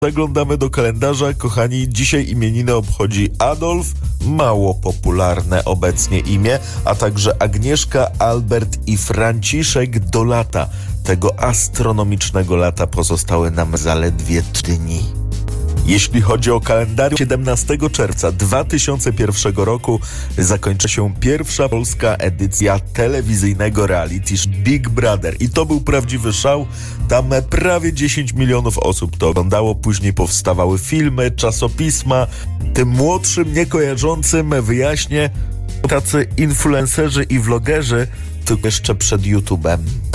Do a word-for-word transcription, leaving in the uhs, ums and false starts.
Zaglądamy do kalendarza, kochani, dzisiaj imieniny obchodzi Adolf, mało popularne obecnie imię, a także Agnieszka, Albert i Franciszek. Do lata, tego astronomicznego lata, pozostały nam zaledwie trzy dni. Jeśli chodzi o kalendarium, siedemnastego czerwca dwa tysiące pierwszego roku zakończy się pierwsza polska edycja telewizyjnego reality Big Brother. I to był prawdziwy szał. Tam prawie dziesięć milionów osób to oglądało. Później powstawały filmy, czasopisma. Tym młodszym, niekojarzącym wyjaśnię, tacy influencerzy i vlogerzy, to jeszcze przed YouTube'em.